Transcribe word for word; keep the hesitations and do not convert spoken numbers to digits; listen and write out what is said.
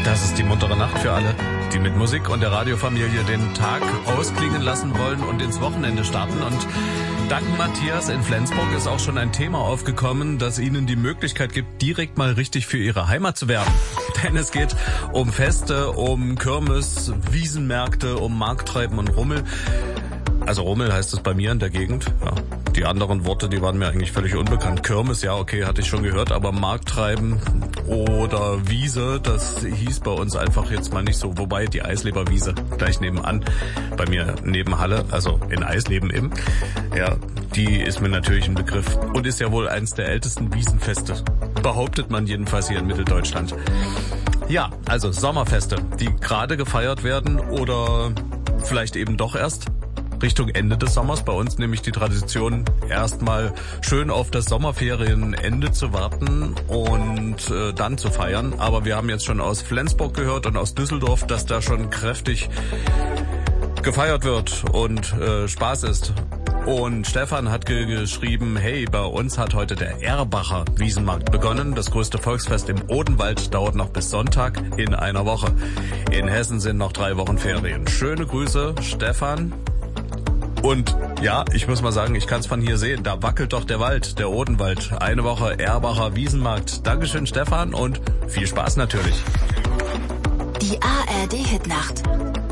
Das ist die muntere Nacht für alle, die mit Musik und der Radiofamilie den Tag ausklingen lassen wollen und ins Wochenende starten. Und dank Matthias in Flensburg ist auch schon ein Thema aufgekommen, das Ihnen die Möglichkeit gibt, direkt mal richtig für Ihre Heimat zu werben. Denn es geht um Feste, um Kirmes, Wiesenmärkte, um Markttreiben und Rummel. Also Rummel heißt es bei mir in der Gegend, ja. Die anderen Worte, die waren mir eigentlich völlig unbekannt. Kirmes, ja, okay, hatte ich schon gehört, aber Markttreiben oder Wiese, das hieß bei uns einfach jetzt mal nicht so. Wobei die Eisleberwiese gleich nebenan, bei mir neben Halle, also in Eisleben eben, ja, die ist mir natürlich ein Begriff und ist ja wohl eins der ältesten Wiesenfeste. Behauptet man jedenfalls hier in Mitteldeutschland. Ja, also Sommerfeste, die gerade gefeiert werden oder vielleicht eben doch erst Richtung Ende des Sommers. Bei uns nämlich die Tradition, erstmal schön auf das Sommerferienende zu warten und äh, dann zu feiern. Aber wir haben jetzt schon aus Flensburg gehört und aus Düsseldorf, dass da schon kräftig gefeiert wird und äh, Spaß ist. Und Stefan hat ge- geschrieben, hey, bei uns hat heute der Erbacher Wiesenmarkt begonnen. Das größte Volksfest im Odenwald dauert noch bis Sonntag in einer Woche. In Hessen sind noch drei Wochen Ferien. Schöne Grüße, Stefan. Und ja, ich muss mal sagen, ich kann es von hier sehen. Da wackelt doch der Wald, der Odenwald. Eine Woche Erbacher Wiesenmarkt. Dankeschön, Stefan, und viel Spaß natürlich. Die A R D-Hitnacht.